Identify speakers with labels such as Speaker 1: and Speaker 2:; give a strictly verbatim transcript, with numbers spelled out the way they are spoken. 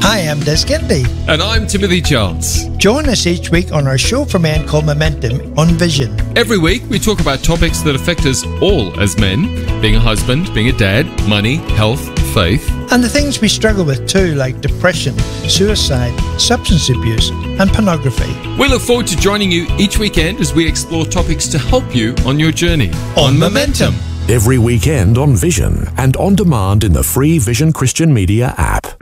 Speaker 1: I am Des Kennedy.
Speaker 2: And I'm Timothy Chance.
Speaker 1: Join us each week on our show for men called Momentum on Vision.
Speaker 2: Every week we talk about topics that affect us all as men, being a husband, being a dad, money, health, faith.
Speaker 1: And the things we struggle with too, like depression, suicide, substance abuse and pornography.
Speaker 2: We look forward to joining you each weekend as we explore topics to help you on your journey.
Speaker 1: On, on Momentum.
Speaker 3: Every weekend on Vision and on demand in the free Vision Christian Media app.